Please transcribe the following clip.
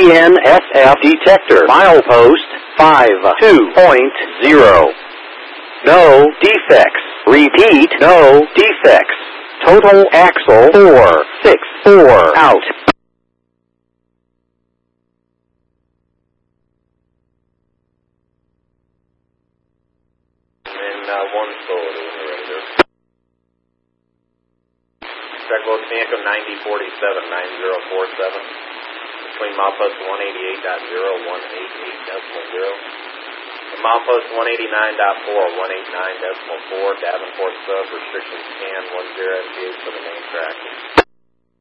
BNSF detector. Milepost 52.0. No defects. Repeat, no defects. Total axle 464 out. And one forward when you're ready, sir. Track load Sanco 9047, 9047. Between milepost 188.0, 188.0. And milepost 189.4, 189.4. Davenport sub, restrictions can 10 MPH for the main track.